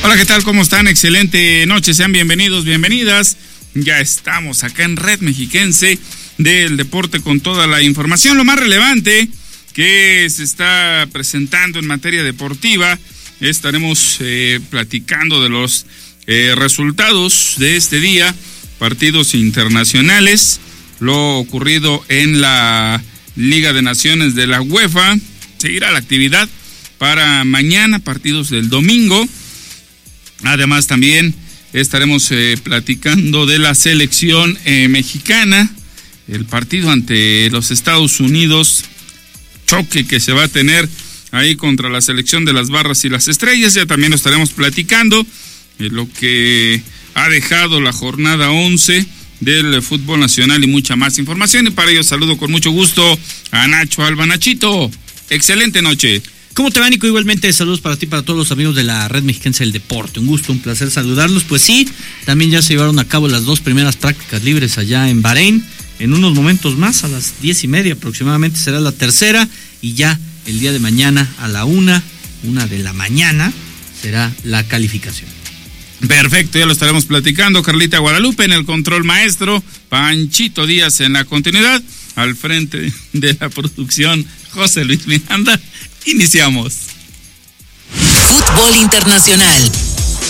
Hola, ¿qué tal? ¿Cómo están? Excelente noche, sean bienvenidos, bienvenidas. Ya estamos acá en Red Mexiquense del Deporte con toda la información, lo más relevante que se está presentando en materia deportiva. Estaremos platicando de los resultados de este día, partidos internacionales, lo ocurrido en la Liga de Naciones de la UEFA. Seguirá la actividad para mañana, partidos del domingo. Además también estaremos platicando de la selección mexicana, el partido ante los Estados Unidos, choque que se va a tener ahí contra la selección de las Barras y las Estrellas. Ya también lo estaremos platicando, lo que ha dejado la jornada 11 del fútbol nacional y mucha más información. Y para ello saludo con mucho gusto a Nacho Alba. Nachito, excelente noche. ¿Cómo te va, Nico? Igualmente, saludos para ti y para todos los amigos de la Red Mexiquense del Deporte. Un gusto, un placer saludarlos. Pues sí, también ya se llevaron a cabo las 2 primeras prácticas libres allá en Bahrein. En unos momentos más, a las 10:30 aproximadamente, será la tercera. Y ya el día de mañana a la 1 de la mañana, será la calificación. Perfecto, ya lo estaremos platicando. Carlita Guadalupe en el control maestro, Panchito Díaz en la continuidad, al frente de la producción, José Luis Miranda. Iniciamos. Fútbol internacional.